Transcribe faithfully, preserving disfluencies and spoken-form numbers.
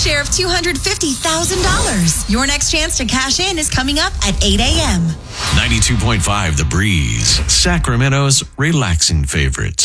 share of two hundred fifty thousand dollars. Your next chance to cash in is coming up at eight a.m. ninety-two point five The Breeze, Sacramento's relaxing favorites.